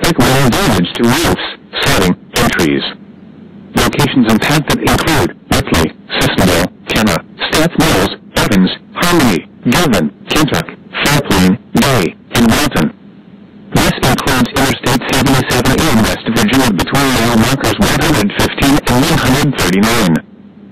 despite minor damage to roofs, siding, and trees. Locations impacted include Ripley, Sissonville, Kenna, Stats Mills, Evans, Harmony, Devon, Kentuck, Far Plain, Gay, and Walton. This includes Interstate 77 in West Virginia between mile markers 115 and 139.